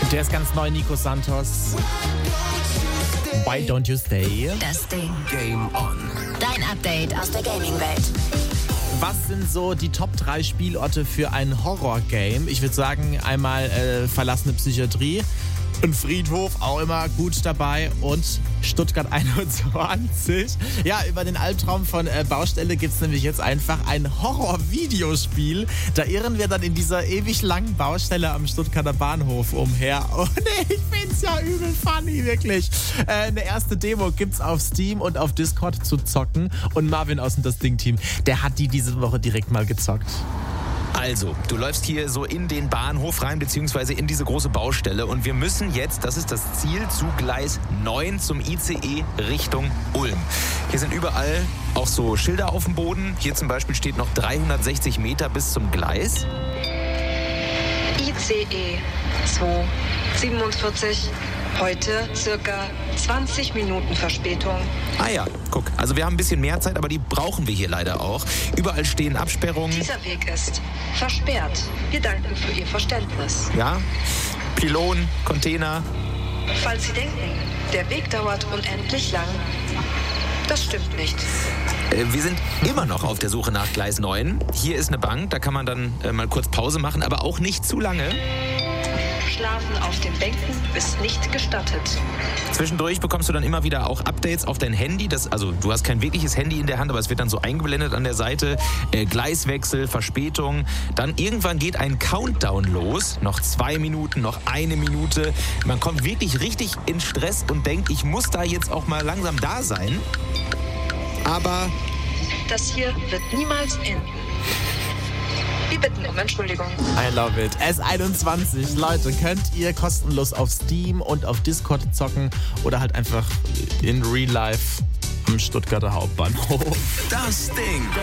Der ist ganz neu, Nico Santos. Why don't you stay? Das Ding. Game on. Dein Update aus der Gaming-Welt. Was sind so die Top 3 Spielorte für ein Horror-Game? Ich würde sagen, einmal verlassene Psychiatrie, ein Friedhof, auch immer gut dabei, und Stuttgart 21. Ja, über den Albtraum von Baustelle gibt es nämlich jetzt einfach ein Horror-Videospiel. Da irren wir dann in dieser ewig langen Baustelle am Stuttgarter Bahnhof umher. Und ich find's ja übel funny, wirklich. Eine erste Demo gibt's auf Steam und auf Discord zu zocken. Und Marvin aus dem Das Ding-Team, der hat die diese Woche direkt mal gezockt. Also, du läufst hier so in den Bahnhof rein, beziehungsweise in diese große Baustelle. Und wir müssen jetzt, das ist das Ziel, zu Gleis 9 zum ICE Richtung Ulm. Hier sind überall auch so Schilder auf dem Boden. Hier zum Beispiel steht noch 360 Meter bis zum Gleis. ICE 247, heute circa 20 Minuten Verspätung. Ah ja, guck. Also wir haben ein bisschen mehr Zeit, aber die brauchen wir hier leider auch. Überall stehen Absperrungen. Dieser Weg ist versperrt. Wir danken für Ihr Verständnis. Ja, Pylonen, Container. Falls Sie denken, der Weg dauert unendlich lang, das stimmt nicht. Wir sind immer noch auf der Suche nach Gleis 9. Hier ist eine Bank, da kann man dann mal kurz Pause machen, aber auch nicht zu lange. Schlafen auf den Bänken ist nicht gestattet. Zwischendurch bekommst du dann immer wieder auch Updates auf dein Handy. Also du hast kein wirkliches Handy in der Hand, aber es wird dann so eingeblendet an der Seite. Gleiswechsel, Verspätung. Dann irgendwann geht ein Countdown los. Noch 2 Minuten, noch 1 Minute. Man kommt wirklich richtig in Stress und denkt, ich muss da jetzt auch mal langsam da sein. Aber Das hier wird niemals enden. Wir bitten um Entschuldigung. I love it. S21, Leute, könnt ihr kostenlos auf Steam und auf Discord zocken oder halt einfach in Real Life am Stuttgarter Hauptbahnhof. das Ding.